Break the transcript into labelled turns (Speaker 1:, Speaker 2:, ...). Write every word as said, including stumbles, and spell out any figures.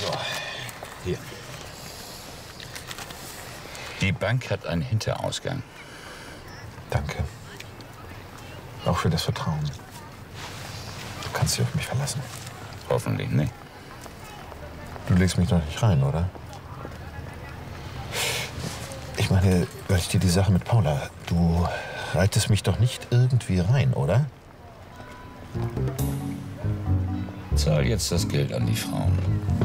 Speaker 1: So, hier.
Speaker 2: Die Bank hat einen Hinterausgang.
Speaker 1: Danke. Auch für das Vertrauen. Du kannst dich auf mich verlassen.
Speaker 2: Hoffentlich nicht.
Speaker 1: Du legst mich doch nicht rein, oder? Ich meine, weil ich dir die Sache mit Paula... Du reitest mich doch nicht irgendwie rein, oder?
Speaker 2: Zahl jetzt das Geld an die Frauen.